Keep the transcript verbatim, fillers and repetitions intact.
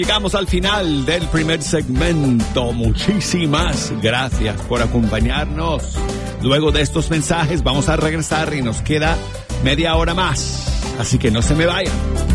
Llegamos al final del primer segmento. Muchísimas gracias por acompañarnos. Luego de estos mensajes vamos a regresar y nos queda media hora más. Así que no se me vayan.